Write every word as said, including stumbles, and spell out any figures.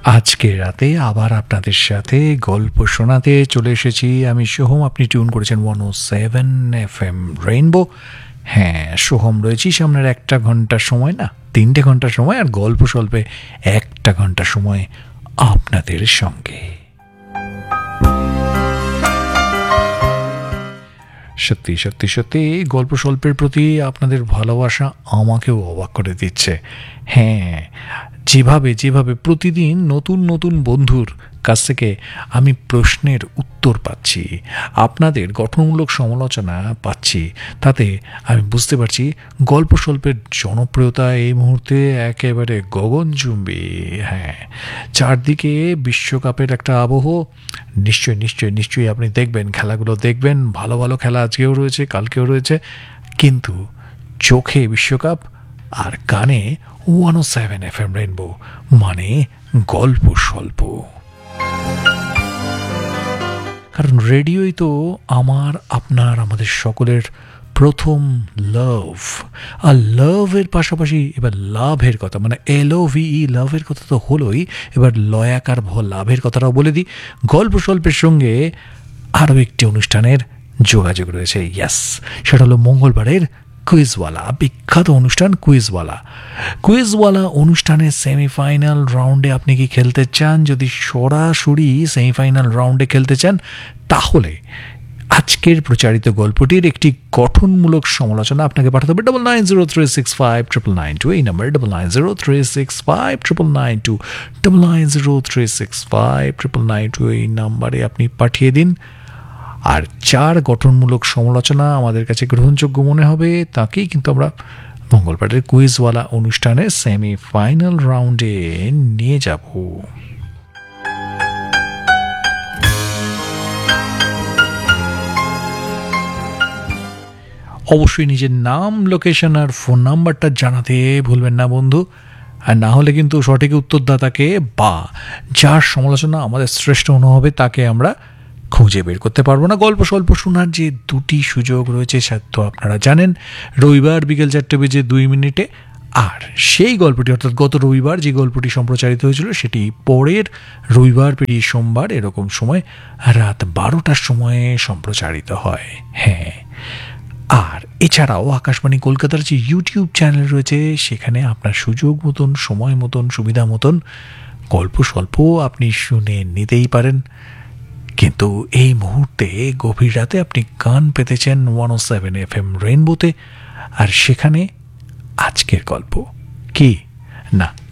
আজকে রাতে আবার আপনাদের সাথে গল্প শোনাতে চলে এসেছি আমি সোহম। আপনি টিউন করেছেন ওয়ান ও সেভেন এফ এম রেইনবো। হ্যাঁ, সোহম রয়েছি সামনের একটা ঘন্টার সময়, না তিনটে ঘন্টার সময়, আর গল্প স্বল্পে একটা ঘন্টা সময় আপনাদের সঙ্গে। সত্যি সত্যি সত্যি গল্প স্বল্পের প্রতি আপনাদের ভালোবাসা আমাকেও অবাক করে দিচ্ছে। হ্যাঁ, যেভাবে যেভাবে প্রতিদিন নতুন নতুন বন্ধুর কাছ থেকে আমি প্রশ্নের উত্তর পাচ্ছি, আপনাদের গঠনমূলক সমালোচনা পাচ্ছি, তাতে আমি বুঝতে পারছি গল্প স্বল্পের জনপ্রিয়তা এই মুহূর্তে একেবারে গগনচুম্বী। হ্যাঁ, চারদিকে বিশ্বকাপের একটা আবহ। নিশ্চয়ই নিশ্চয়ই নিশ্চয়ই আপনি দেখবেন, খেলাগুলো দেখবেন, ভালো ভালো খেলা আজকেও রয়েছে, কালকেও রয়েছে, কিন্তু চোখে বিশ্বকাপ আর কানে ওয়ান ও সেভেন এফ এম রেইনবো, মানে গল্প স্বল্প। কারণ রেডিওই তো আমার, আপনার, আমাদের সকলের প্রথম লাভ। আর লাভের পাশাপাশি এবার লাভের কথা, মানে এল ও ভি ই লাভের কথা তো হলোই, এবার লয়াকার ভ লাভের কথাটাও বলে দিই। গল্প স্বল্পের সঙ্গে আরও একটি অনুষ্ঠানের যোগাযোগ রয়েছে, ইয়াস, সেটা হলো মঙ্গলবারের কুইজওয়ালা, বিখ্যাত অনুষ্ঠান কুইজওয়ালা। কুইজওয়ালা অনুষ্ঠানের সেমিফাইনাল রাউন্ডে আপনি কি খেলতে চান? যদি সরাসরি সেমিফাইনাল রাউন্ডে খেলতে চান, তাহলে আজকের প্রচারিত গল্পটির একটি গঠনমূলক সমালোচনা আপনাকে পাঠাতে হবে double nine zero three six five triple nine two, এই number double nine zero three six five triple nine two, double nine zero three six five triple nine two, এই নাম্বারে আপনি পাঠিয়ে দিন। আর যার গঠনমূলক সমালোচনা আমাদের কাছে গ্রহণযোগ্য মনে হবে, তাকেই কিন্তু আমরা মঙ্গলবারের কুইজওয়ালা অনুষ্ঠানে সেমিফাইনাল রাউন্ডে নিয়ে যাব। অবশ্যই নিজের নাম, লোকেশন আর ফোন নাম্বারটা জানাতে ভুলবেন না বন্ধু। আর না হলে কিন্তু সঠিক উত্তরদাতাকে বা যার সমালোচনা আমাদের শ্রেষ্ঠ মনে হবে তাকে আমরা খুঁজে বের করতে পারবো না। গল্প স্বল্প শোনার যে দুটি সুযোগ রয়েছে সে তো আপনারা জানেন, রবিবার বিকেল চারটে বেজে দুই মিনিটে, আর সেই গল্পটি অর্থাৎ গত রবিবার যে গল্পটি সম্প্রচারিত হয়েছিল সেটি পরের রবিবার পেরিয়ে সোমবার এরকম সময় রাত বারোটার সময়ে সম্প্রচারিত হয়। হ্যাঁ, আর এছাড়াও আকাশবাণী কলকাতার যে ইউটিউব চ্যানেল রয়েছে সেখানে আপনার সুযোগ মতন, সময় মতন, সুবিধা মতন গল্প স্বল্প আপনি শুনে নিতেই পারেন। কিন্তু এই মুহূর্তে গভীর রাতে আপনি কান পেতেছেন ওয়ান ও সেভেন এফ এম রেইনবোতে, আর সেখানে আজকের গল্প কি না